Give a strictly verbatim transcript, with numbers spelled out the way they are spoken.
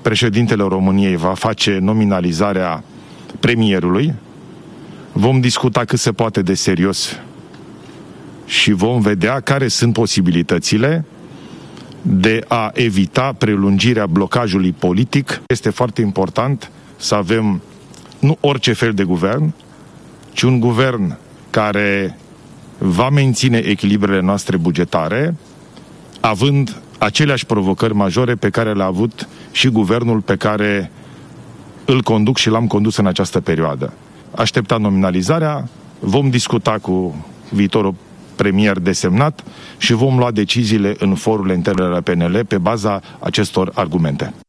președintele României va face nominalizarea premierului. Vom discuta cât se poate de serios și vom vedea care sunt posibilitățile de a evita prelungirea blocajului politic. Este foarte important să avem nu orice fel de guvern, ci un guvern care va menține echilibrele noastre bugetare, având aceleași provocări majore pe care le-a avut și guvernul pe care îl conduc și l-am condus în această perioadă. Așteptăm nominalizarea, vom discuta cu viitorul premier desemnat și vom lua deciziile în forurile interne ale P N L pe baza acestor argumente.